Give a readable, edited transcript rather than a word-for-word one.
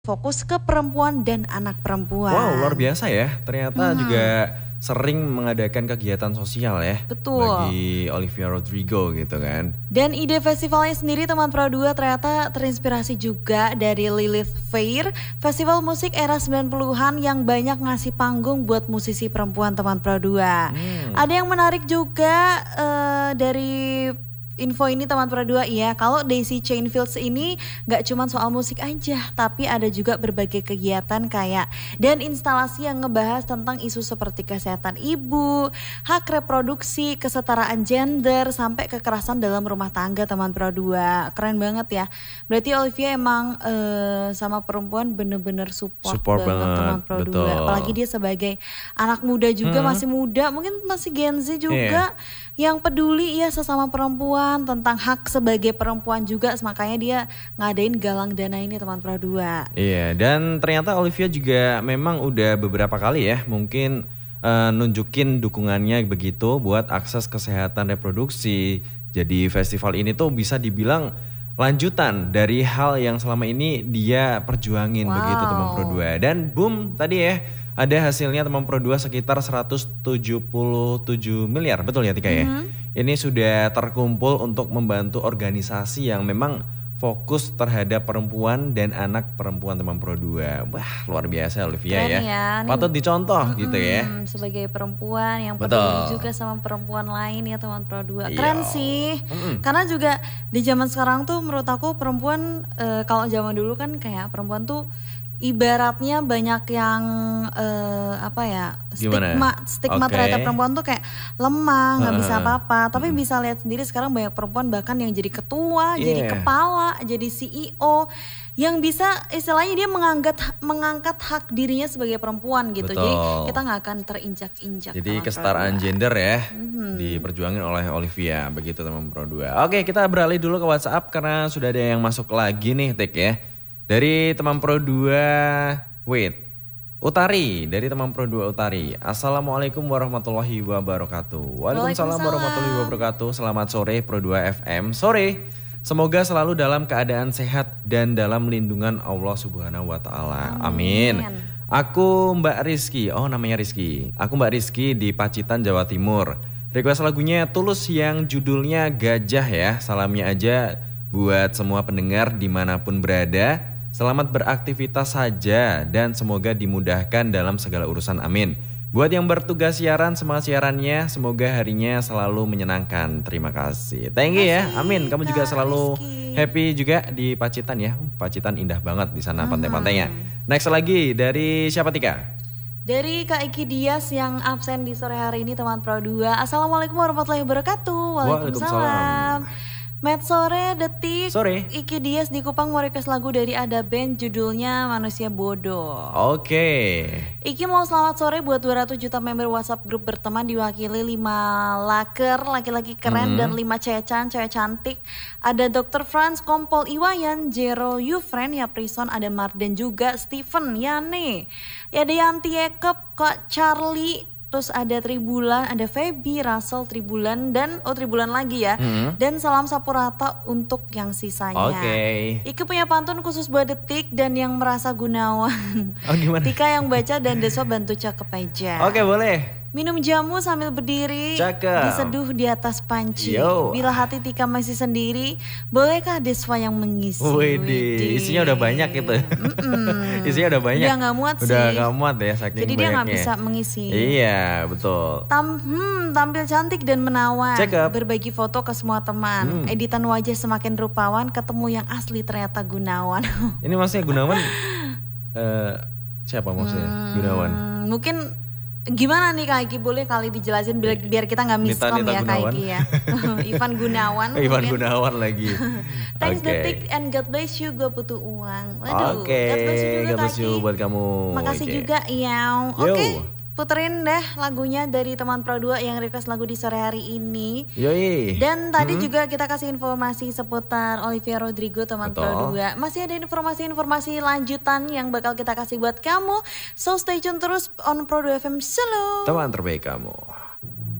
fokus ke perempuan dan anak perempuan. Wow, luar biasa ya. Ternyata juga sering mengadakan kegiatan sosial ya. Betul. Bagi Olivia Rodrigo gitu kan. Dan ide festivalnya sendiri teman Pro 2 ternyata terinspirasi juga dari Lilith Fair, festival musik era 90-an yang banyak ngasih panggung buat musisi perempuan teman Pro 2. Ada yang menarik juga dari info ini teman Pro 2 ya, kalau Daisy Chain Fields ini gak cuma soal musik aja, tapi ada juga berbagai kegiatan kayak dan instalasi yang ngebahas tentang isu seperti kesehatan ibu, hak reproduksi, kesetaraan gender, sampai kekerasan dalam rumah tangga teman Pro 2. Keren banget ya. Berarti Olivia emang sama perempuan bener-bener support banget teman Pro 2. Apalagi dia sebagai anak muda juga, masih muda, mungkin masih Gen Z juga, yang peduli ya sesama perempuan, tentang hak sebagai perempuan juga, makanya dia ngadain galang dana ini teman Pro 2. Iya, dan ternyata Olivia juga memang udah beberapa kali ya mungkin nunjukin dukungannya begitu buat akses kesehatan reproduksi. Jadi festival ini tuh bisa dibilang lanjutan dari hal yang selama ini dia perjuangin begitu teman Pro 2. Dan boom, tadi ya ada hasilnya teman Pro 2 sekitar 177 miliar, betul ya Tika ya? Ini sudah terkumpul untuk membantu organisasi yang memang fokus terhadap perempuan dan anak perempuan teman Pro 2. Wah, luar biasa Olivia ya. Patut dicontoh gitu ya. Sebagai perempuan yang peduli juga sama perempuan lain ya teman Pro 2. Keren sih. Karena juga di zaman sekarang tuh menurut aku perempuan kalau zaman dulu kan kayak perempuan tuh ibaratnya banyak yang stigma terhadap perempuan tuh kayak lemah, nggak bisa apa-apa. Tapi bisa lihat sendiri sekarang banyak perempuan bahkan yang jadi ketua, jadi kepala, jadi CEO, yang bisa istilahnya dia mengangkat hak dirinya sebagai perempuan gitu. Jadi kita nggak akan terinjak-injak. Jadi kesetaraan gender ya diperjuangin oleh Olivia begitu teman Pro 2. Oke, kita beralih dulu ke WhatsApp karena sudah ada yang masuk lagi nih Tik ya. Dari teman Pro 2, Utari, dari teman Pro 2 Utari. Assalamualaikum warahmatullahi wabarakatuh. Waalaikumsalam warahmatullahi wabarakatuh. Selamat sore Pro 2 FM. Sore. Semoga selalu dalam keadaan sehat dan dalam lindungan Allah Subhanahu wa taala. Amin. Aku Mbak Rizky. Oh, namanya Rizky. Aku Mbak Rizky di Pacitan, Jawa Timur. Request lagunya Tulus yang judulnya Gajah ya. Salamnya aja buat semua pendengar dimanapun berada. Selamat beraktivitas saja dan semoga dimudahkan dalam segala urusan, amin. Buat yang bertugas siaran, semangat siarannya, semoga harinya selalu menyenangkan. Terima kasih. Thank you ya, amin. Kamu juga selalu happy juga di Pacitan ya. Pacitan indah banget di sana pantai-pantainya. Next lagi dari siapa Tika? Dari Kak Iki Dias yang absen di sore hari ini teman Pro 2. Assalamualaikum warahmatullahi wabarakatuh. Waalaikumsalam. Met sore detik. Sore. Iki Dias di Kupang mau request lagu dari Ada Band judulnya Manusia Bodoh. Oke. Iki mau selamat sore buat 200 juta member WhatsApp grup berteman diwakili 5 laker laki-laki keren dan 5 cewek cantik. Ada Dr. Franz, Kompol Iwayan, Jero Yufren, ya Prison, ada Marden juga, Steven, Yane. Ya ada Yanti Ekep, Kak Charlie. Terus ada Tribulan, ada Feby, Russell, Tribulan, dan Tribulan lagi ya. Dan salam Sapurata untuk yang sisanya. Iki punya pantun khusus buat Detik dan yang merasa Gunawan. Gimana? Tika yang baca dan Deswa bantu cakep aja. Oke, boleh. Minum jamu sambil berdiri, diseduh di atas panci. Bila hati Tika masih sendiri, bolehkah Deswa yang mengisi? Isinya udah banyak gitu. Isinya udah banyak. Udah gak muat sih. Udah gak muat ya saking jadi banyaknya. Dia gak bisa mengisi. Iya betul. Tampil cantik dan menawan. Berbagi foto ke semua teman. Editan wajah semakin rupawan, ketemu yang asli ternyata Gunawan. Ini maksudnya Gunawan siapa maksudnya Gunawan? Mungkin gimana nih Kak Iki, boleh kali dijelasin biar kita gak miskom ya Kak Iki ya. Ivan Gunawan. Ivan Gunawan lagi. Thanks Detik and God bless you, gue butuh uang. Waduh, God bless you juga Kak Iki. Buat kamu. Makasih juga ya. Oke, puterin deh lagunya dari teman Pro 2 yang request lagu di sore hari ini. Dan tadi juga kita kasih informasi seputar Olivia Rodrigo teman Pro 2. Masih ada informasi-informasi lanjutan yang bakal kita kasih buat kamu. So stay tune terus on Pro 2 FM solo. Teman terbaik kamu.